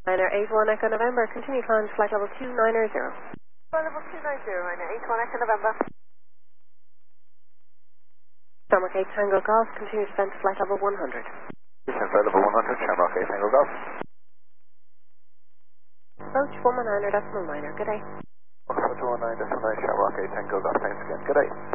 Liner 81 Echo November, continue climb to flight level 290. Flight level 290, Liner 81 Echo November. Shamrock 8 Tango Golf, continue descent to flight level 100. Descent flight level 100, Shamrock 8 Tango Golf. Approach 119.9, good day. Approach 119.9, Shamrock 8 Tango Golf, thanks again, good day.